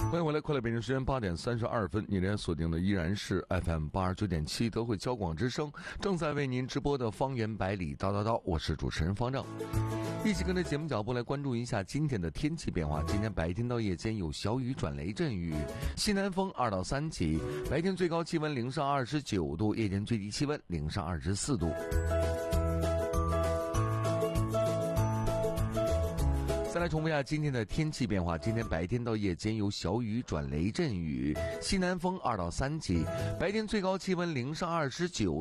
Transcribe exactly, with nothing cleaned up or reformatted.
欢迎回来，快乐北京时间八点三十二分，你连锁定的依然是 F M 八十九点七德惠交广之声，正在为您直播的方圆百里叨叨叨，我是主持人方正。一起跟着节目脚步来关注一下今天的天气变化。今天白天到夜间有小雨转雷阵雨，西南风二到三级，白天最高气温零上二十九度，夜间最低气温零上二十四度。再来重复一下今天的天气变化。今天白天到夜间有小雨转雷阵雨，西南风二到三级，白天最高气温零上二十九。